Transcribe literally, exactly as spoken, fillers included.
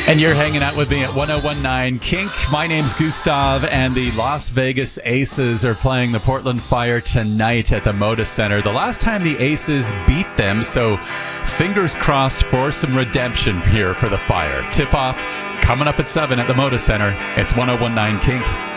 And you're hanging out with me at one oh one nine Kink. My name's Gustav, and the Las Vegas Aces are playing the Portland Fire tonight at the Moda Center. The last time the Aces beat them, so fingers crossed for some redemption here for the Fire. Tip-off coming up at seven at the Moda Center. It's one oh one nine Kink.